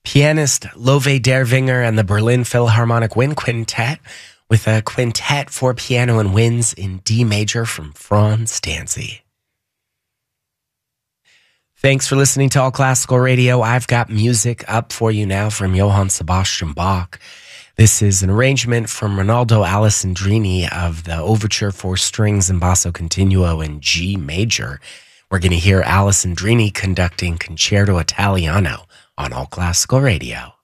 Pianist Love Dervinger and the Berlin Philharmonic Wind Quintet with a quintet for piano and winds in D major from Franz Danzig. Thanks for listening to All Classical Radio. I've got music up for you now from Johann Sebastian Bach. This is an arrangement from Ronaldo Alessandrini of the Overture for Strings and Basso Continuo in G major. We're going to hear Alessandrini conducting Concerto Italiano on All Classical Radio.